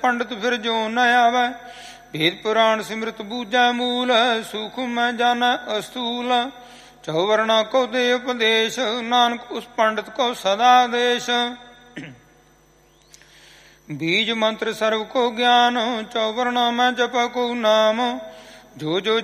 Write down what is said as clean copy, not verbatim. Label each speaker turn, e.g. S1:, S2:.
S1: ਪੰਡਤ ਫਿਰ ਜੋ ਨ ਆਵੈ। ਵੇਦ ਪੁਰਾਣ ਸਿਮਰਤ ਬੂਝੈ ਮੂਲ, ਸੂਖ ਮੈਂ ਜਾਣੈ ਅਸਤੂਲ। ਚੌਵਰਣਾ ਕੋ ਦੇ ਉਪਦੇਸ਼, ਨਾਨਕ ਉਸ ਪੰਡਤ ਕੋ ਸਦਾ ਦੇਸ਼। ਬੀਜ ਮੰਤਰ ਸਰਬ ਕੋ ਗਿਆਨ, ਚੌਵਰਣਾ ਮੈਂ ਜਪ ਕੋ ਨਾਮ। ਜੋ ਜੋ